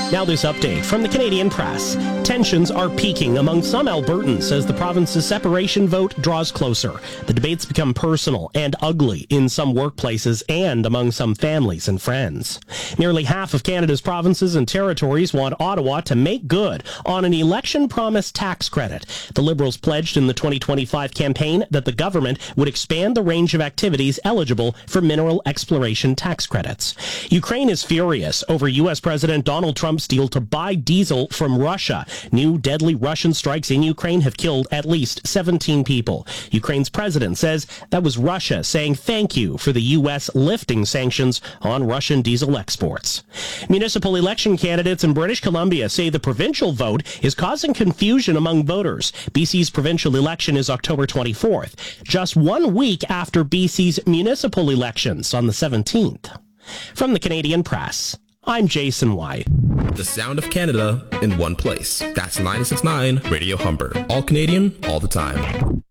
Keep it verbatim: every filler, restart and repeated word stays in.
Now this update from the Canadian Press. Tensions are peaking among some Albertans as the province's separation vote draws closer. The debates become personal and ugly in some workplaces and among some families and friends. Nearly half of Canada's provinces and territories want Ottawa to make good on an election promise tax credit. The Liberals pledged in the twenty twenty-five campaign that the government would expand the range of activities eligible for mineral exploration tax credits. Ukraine is furious over U S President Donald Trump's deal to buy diesel from Russia. New deadly Russian strikes in Ukraine have killed at least seventeen people. Ukraine's president says that was Russia saying thank you for the U S lifting sanctions on Russian diesel exports. Municipal election candidates in British Columbia say the provincial vote is causing confusion among voters. B C's provincial election is October twenty-fourth, just one week after B C's municipal elections on the seventeenth. From the Canadian Press, I'm Jason White. The sound of Canada in one place. That's ninety-six point nine Radio Humber. All Canadian, all the time.